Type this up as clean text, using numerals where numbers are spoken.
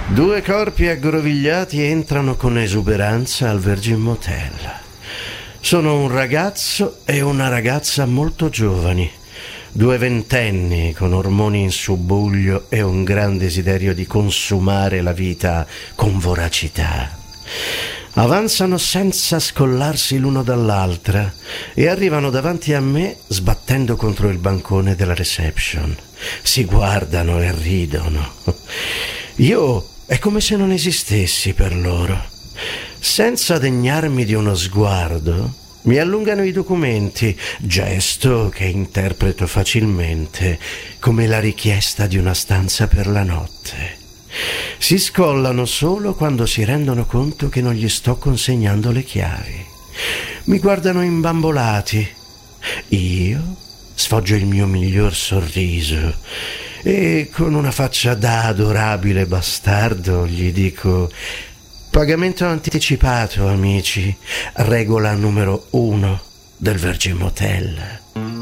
Due corpi aggrovigliati entrano con esuberanza al Virgin Motel. Sono un ragazzo e una ragazza molto giovani, due ventenni con ormoni in subbuglio e un gran desiderio di consumare la vita con voracità. Avanzano senza scollarsi l'uno dall'altra e arrivano davanti a me sbattendo contro il bancone della reception. Si guardano e ridono. Io è come se non esistessi per loro. Senza degnarmi di uno sguardo, mi allungano i documenti, gesto che interpreto facilmente come la richiesta di una stanza per la notte. Si scollano solo quando si rendono conto che non gli sto consegnando le chiavi. Mi guardano imbambolati. Io sfoggio il mio miglior sorriso e con una faccia da adorabile bastardo gli dico: pagamento anticipato, amici, regola numero 1 del Virgin Motel.